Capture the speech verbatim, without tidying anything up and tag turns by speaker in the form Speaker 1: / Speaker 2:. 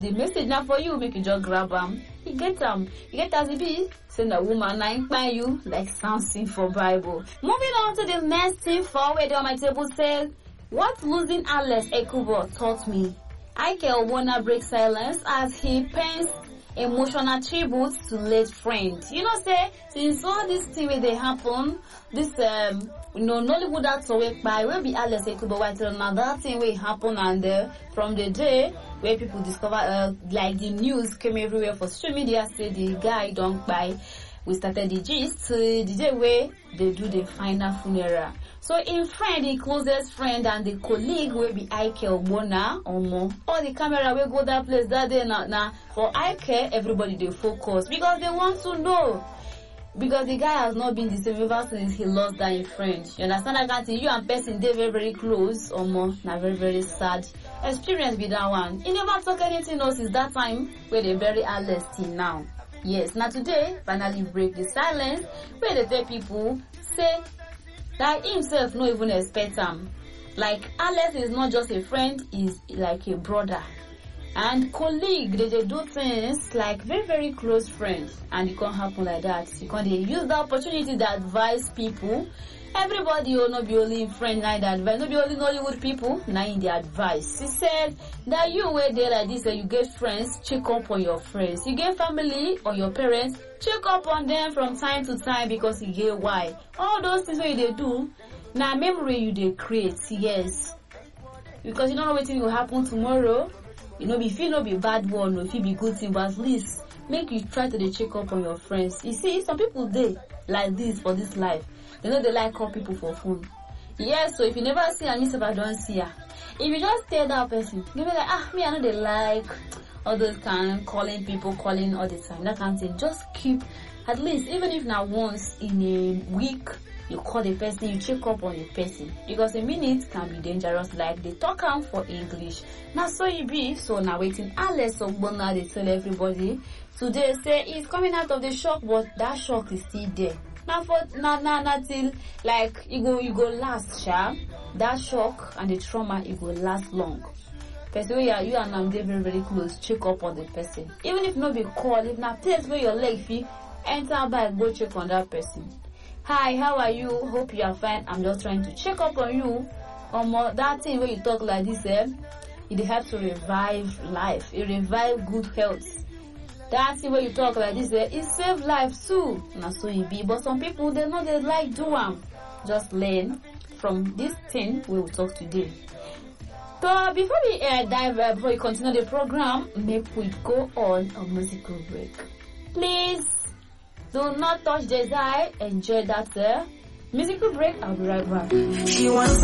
Speaker 1: the message now for you, make you just grab them. You get them. You get as it be. Send a woman nine by you like something for Bible. Moving on to the next thing forward on my table says, what losing Alex Ekubo taught me. Ike Ogbonna breaks silence as he pens emotional tribute to late friend. You know, say since all this thing where they happen, this um you know Nollywood actor work by will be Alex Ekubo White now that thing will happen, and uh, from the day where people discover uh, like the news came everywhere for social media say the guy don't buy. We started the gist uh, the day where they do the final funeral. So in friend, the closest friend and the colleague will be Ike Ogbonna or more. All the camera will go that place that day now. Now for Ike, everybody they focus because they want to know. Because the guy has not been the same ever since he lost that friend. You understand? I can't see you and person they very very close or more. Now very very sad experience with that one. He never talk anything else since that time where they bury Alex till now. Yes, now today finally break the silence where they tell people say that himself no even expect him. Like Alex is not just a friend, is like a brother and colleague. They, they do things like very very close friends, and it can't happen like that. You can't use the opportunity to advise people. Everybody will not be only friend, neither advice, not be only Nollywood people, now in the advice. He said that you were there like this and you get friends, check up on your friends. You get family or your parents, check up on them from time to time because you get why. All those things that they do, now memory you they create, yes. Because you don't know what will happen tomorrow. You know, if you know be bad one or if you be good thing, but at least make you try to check up on your friends. You see, some people they like this for this life. You know they like call people for phone. Yes, so if you never see her, if I don't see her. If you just tell that person, you be like, ah, me I know they like all those kind of calling people, calling all the time. That kind of thing. Just keep, at least, even if now once in a week, you call the person, you check up on the person. Because a minute can be dangerous, like they talk am for English. Now so you be, so now waiting Alex Ogbonna, they tell everybody. Today say he's coming out of the shock, but that shock is still there. Now for now now now till like you go you go last, sha. That shock and the trauma it will last long. Person where you and I'm very very close, check up on the person. Even if no be call, if na place where your leg feel, enter back, go check on that person. Hi, how are you? Hope you are fine. I'm just trying to check up on you. Um, that thing where you talk like this, eh? It helps to revive life. It revive good health. That thing where you talk like this, eh? It save life too. Now so it be. But some people they know they like do am. Just learn from this thing we will talk today. So before we uh, dive, uh, before we continue the program, make we go on a musical break. Please. Do not touch the dial. Enjoy that uh, musical break. I'll be right back.
Speaker 2: She wants